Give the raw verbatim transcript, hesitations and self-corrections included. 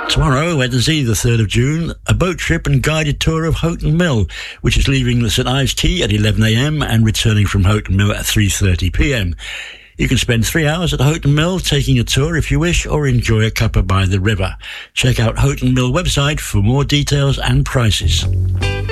Tomorrow, Wednesday, the third of June, a boat trip and guided tour of Houghton Mill, which is leaving the St Ives Quay at eleven a m and returning from Houghton Mill at three thirty p m. You can spend three hours at Houghton Mill taking a tour if you wish, or enjoy a cuppa by the river. Check out Houghton Mill website for more details and prices.